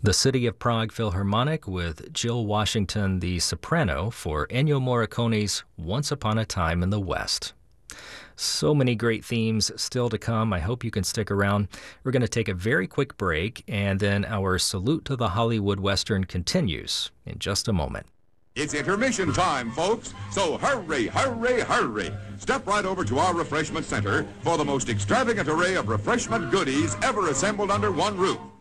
The City of Prague Philharmonic with Jill Washington, the soprano, for Ennio Morricone's Once Upon a Time in the West. So many great themes still to come. I hope you can stick around. We're going to take a very quick break, and then our Salute to the Hollywood Western continues in just a moment. It's intermission time, folks, so hurry, hurry, hurry. Step right over to our refreshment center for the most extravagant array of refreshment goodies ever assembled under one roof.